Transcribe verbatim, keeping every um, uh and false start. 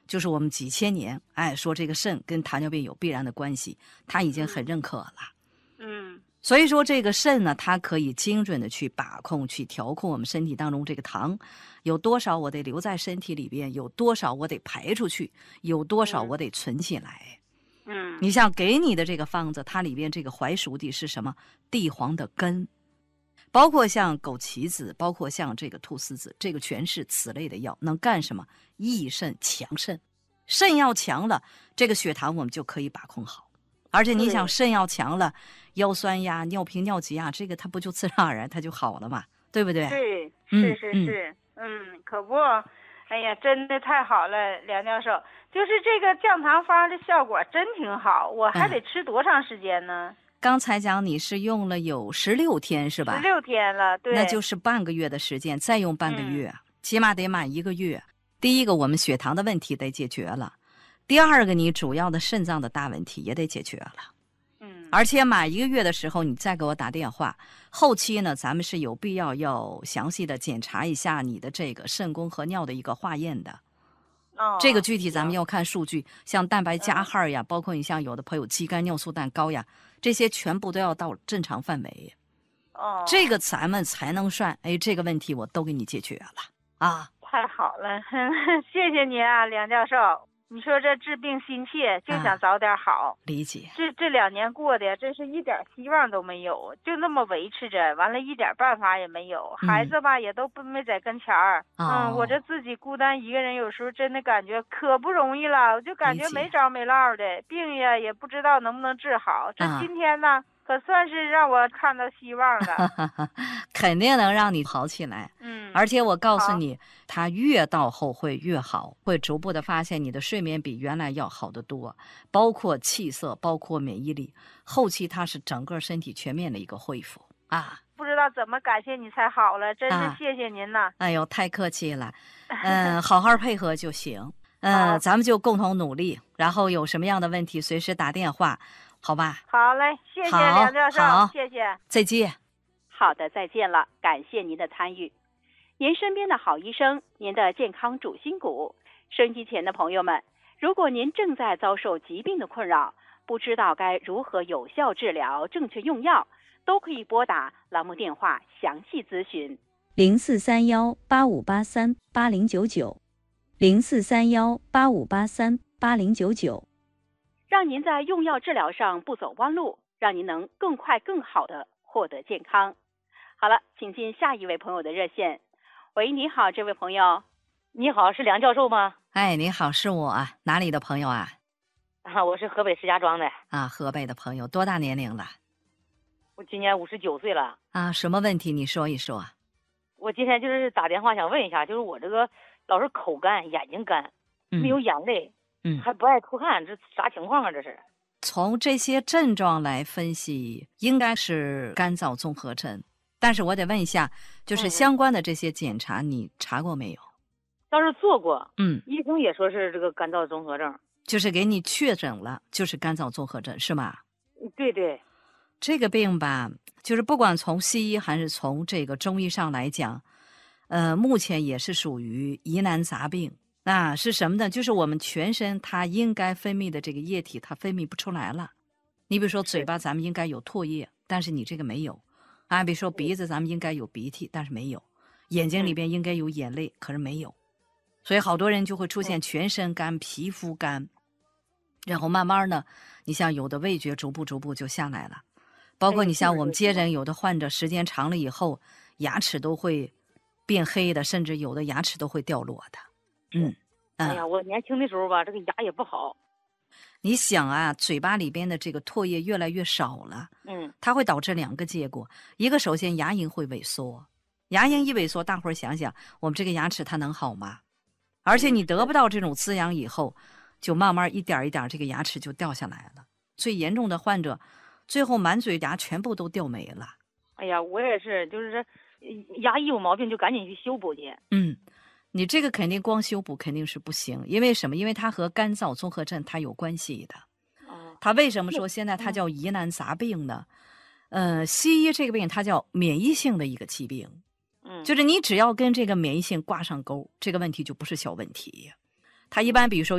就是我们几千年，哎，说这个肾跟糖尿病有必然的关系，他已经很认可了。 嗯， 所以说这个肾呢，它可以精准的去把控、去调控我们身体当中这个糖有多少，我得留在身体里边，有多少我得排出去，有多少我得存起来。 嗯， 你像给你的这个方子，它里边这个槐熟地是什么？地黄的根，包括像枸杞子，包括像这个菟丝子，这个全是此类的药，能干什么？益肾强肾，肾要强了，这个血糖我们就可以把控好。而且你想，肾要强了，腰酸呀、尿频、尿急呀，这个它不就自然而然它就好了嘛，对不对？ 对，是是是，嗯，嗯可不，哎呀，真的太好了，梁教授，就是这个降糖方的效果真挺好，我还得吃多长时间呢？ 嗯、刚才讲你是用了有十六天是吧？ 十六天了，对， 那就是半个月的时间，再用半个月，嗯、起码得满一个月。第一个，我们血糖的问题得解决了。第二个，你主要的肾脏的大问题也得解决了， 嗯， 而且满一个月的时候，你再给我打电话。后期呢，咱们是有必要要详细的检查一下你的这个肾功和尿的一个化验的。 哦， 这个具体咱们要看数据，像蛋白加号呀，嗯、包括你像有的朋友肌酐尿素蛋高呀，这些全部都要到正常范围。 哦， 这个咱们才能算，哎，这个问题我都给你解决了啊！ 太好了，谢谢您啊，梁教授。你说这治病心切，就想早点好。 啊、理解。 这这两年过的，真是一点希望都没有，就那么维持着，完了一点办法也没有。嗯、孩子吧，也都不没在跟前儿。 哦、 嗯，我这自己孤单一个人，有时候真的感觉可不容易了，我就感觉没着没落的，病呀也不知道能不能治好。这今天呢？啊可算是让我看到希望了， 肯定能让你好起来。 嗯， 而且我告诉你，它越到后会越好，会逐步的发现你的睡眠比原来要好得多，包括气色，包括免疫力。后期它是整个身体全面的一个恢复啊！ 不知道怎么感谢你才好了，真是谢谢您呐！ 啊、哎呦，太客气了，嗯，好好配合就行。嗯，咱们就共同努力，然后有什么样的问题随时打电话。好吧， 好嘞，谢谢梁教授，谢谢， 再见。 好的，再见了，感谢您的参与。您身边的好医生，您的健康主心骨。收音机前的朋友们，如果您正在遭受疾病的困扰，不知道该如何有效治疗、正确用药，都可以拨打栏目电话详细咨询： 零四三幺八五八三八零九九，零四三幺八五八三八零九九。 让您在用药治疗上不走弯路，让您能更快更好的获得健康。好了，请进下一位朋友的热线。喂，你好，这位朋友。 你好，是梁教授吗？ 哎，你好，是我，哪里的朋友啊？ 啊，我是河北石家庄的。 啊，河北的朋友，多大年龄了？ 我今年五十九岁了。 啊，什么问题？你说一说。 我今天就是打电话想问一下，就是我这个老是口干、眼睛干， 嗯、 没有眼泪。嗯，还不爱出汗，这啥情况啊？这是？ 从这些症状来分析，应该是干燥综合症。但是我得问一下，就是相关的这些检查，嗯、你查过没有？ 倒是做过， 嗯， 医生也说是这个干燥综合症， 就是给你确诊了，就是干燥综合症，是吗？ 对对。 这个病吧，就是不管从西医还是从这个中医上来讲，呃，目前也是属于疑难杂病。那是什么呢？就是我们全身它应该分泌的这个液体，它分泌不出来了。你比如说嘴巴，咱们应该有唾液，但是你这个没有啊。比如说鼻子，咱们应该有鼻涕，但是没有。眼睛里边应该有眼泪，可是没有。所以好多人就会出现全身干、皮肤干，然后慢慢呢，你像有的味觉逐步逐步就下来了。包括你像我们接诊有的患者，时间长了以后，牙齿都会变黑的，甚至有的牙齿都会掉落的。嗯， 哎呀，我年轻的时候吧，这个牙也不好。 你想啊，嘴巴里边的这个唾液越来越少了， 嗯， 它会导致两个结果。一个，首先牙龈会萎缩，牙龈一萎缩，大伙儿想想，我们这个牙齿它能好吗？而且你得不到这种滋养以后，就慢慢一点一点，这个牙齿就掉下来了。最严重的患者，最后满嘴牙全部都掉没了。 哎呀，我也是，就是牙一有毛病就赶紧去修补去。 嗯。你这个肯定光修补肯定是不行，因为什么？因为它和干燥综合症它有关系的。 哦。 它为什么说现在它叫疑难杂病呢？嗯、呃，西医这个病它叫免疫性的一个疾病。 嗯。 就是你只要跟这个免疫性挂上钩，这个问题就不是小问题。它一般比如说